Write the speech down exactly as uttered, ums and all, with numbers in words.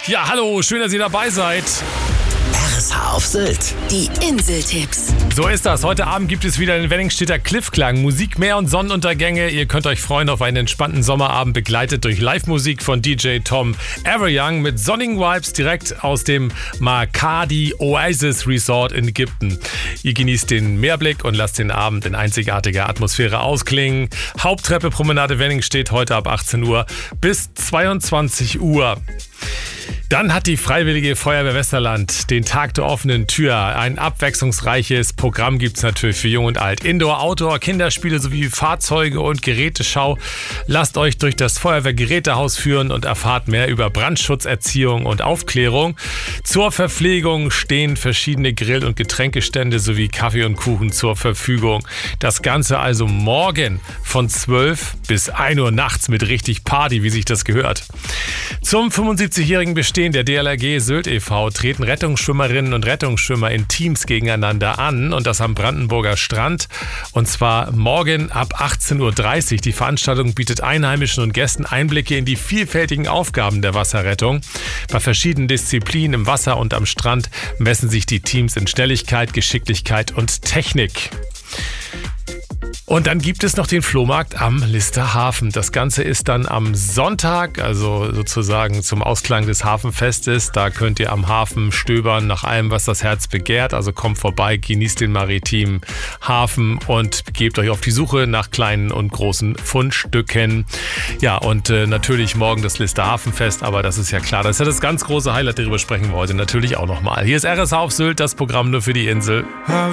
Ja, hallo, schön, dass ihr dabei seid. R S H auf Sylt. Die Inseltipps. So ist das. Heute Abend gibt es wieder den Wenningstedter Cliffklang. Musik, Meer und Sonnenuntergänge. Ihr könnt euch freuen auf einen entspannten Sommerabend, begleitet durch Live-Musik von D J Tom Everyoung mit sonnigen Vibes direkt aus dem Makadi Oasis Resort in Ägypten. Ihr genießt den Meerblick und lasst den Abend in einzigartiger Atmosphäre ausklingen. Haupttreppe Promenade Wenningstedt heute ab achtzehn Uhr bis zweiundzwanzig Uhr. Dann hat die Freiwillige Feuerwehr Westerland den Tag der offenen Tür. Ein abwechslungsreiches Programm gibt es natürlich für Jung und Alt. Indoor, Outdoor, Kinderspiele sowie Fahrzeuge und Geräteschau. Lasst euch durch das Feuerwehrgerätehaus führen und erfahrt mehr über Brandschutz, Erziehung und Aufklärung. Zur Verpflegung stehen verschiedene Grill- und Getränkestände sowie Kaffee und Kuchen zur Verfügung. Das Ganze also morgen von zwölf bis ein Uhr nachts mit richtig Party, wie sich das gehört. Zum fünfundsiebzigjährigen Bestehen der D L R G Sylt e V treten Rettungsschwimmerinnen und Rettungsschwimmer in Teams gegeneinander an und das am Brandenburger Strand und zwar morgen ab achtzehn Uhr dreißig. Die Veranstaltung bietet Einheimischen und Gästen Einblicke in die vielfältigen Aufgaben der Wasserrettung. Bei verschiedenen Disziplinen im Wasser und am Strand messen sich die Teams in Schnelligkeit, Geschicklichkeit und Technik. Und dann gibt es noch den Flohmarkt am Lister Hafen. Das Ganze ist dann am Sonntag, also sozusagen zum Ausklang des Hafenfestes. Da könnt ihr am Hafen stöbern nach allem, was das Herz begehrt. Also kommt vorbei, genießt den maritimen Hafen und gebt euch auf die Suche nach kleinen und großen Fundstücken. Ja, und äh, natürlich morgen das Lister Hafenfest, aber das ist ja klar. Das ist ja das ganz große Highlight, darüber sprechen wir heute natürlich auch nochmal. Hier ist R S H auf Sylt, das Programm nur für die Insel. How